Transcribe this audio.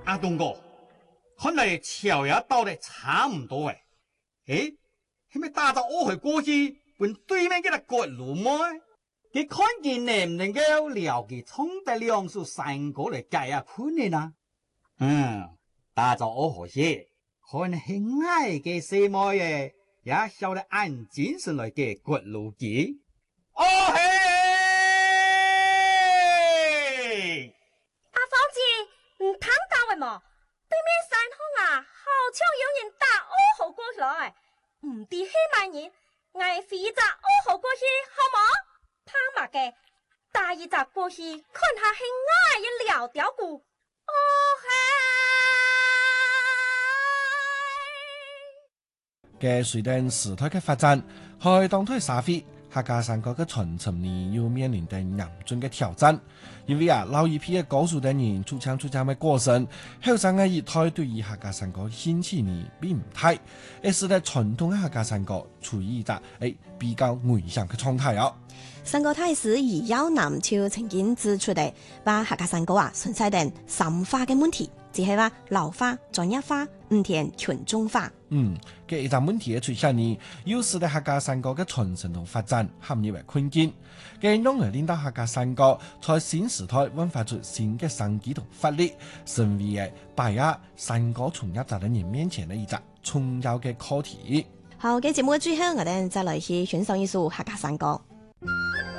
阿東哥，看嚟橋也到得差唔多誒。誒，係咪打咗烏去過去，本對面嘅個割路麼？佢看見能唔能夠了解衝得兩數三個嚟計下判你啦？打咗烏去先，可能係矮嘅細妹嘅，也曉得按精神來嘅割路機。哦嘿！ 阿芳子，唔聽到嘅麼？對面山空啊，好像有人打烏號過來，唔知係乜人，嗌飛一隻烏號過去好冇？怕乜嘅？打一隻過去，看下係矮一撩條股。哦嘿！ 嘅隨着時代嘅發展，喺當代社會，客家山歌嘅傳承呢，要面臨着嚴峻嘅挑戰。因為老一批嘅高數的人出槍嘅過程，後生嘅一代對於客家山歌興趣呢並唔大，而使得傳統嘅客家山歌處於一個比較危險嘅狀態啊。 山歌大師余耀南就曾經指出的，把客家山歌存在定深化嘅問題，只係話老化、專業化、唔填群眾化。 嘅一個問題嘅出現呢，有使得客家山歌嘅傳承同發展陷入為困境。嘅讓嚟令到客家山歌在新時代煥發出新嘅生機同活力，成為嘅擺喺山歌從業者嘅人面前嘅一個重要嘅課題。 好嘅節目嘅最後，我哋再來去欣賞一首客家山歌。